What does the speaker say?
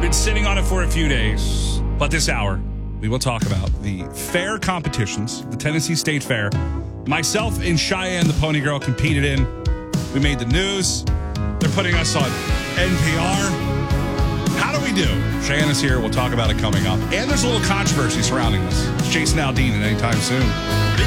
Been sitting on it for a few days, but this hour, we will talk about the fair competitions, the Tennessee State Fair. Myself and Cheyenne, the Pony Girl, competed in. We made the news. They're putting us on NPR. How do we do? Cheyenne is here. We'll talk about it coming up. And there's a little controversy surrounding this. It's Jason Aldean at Anytime Soon.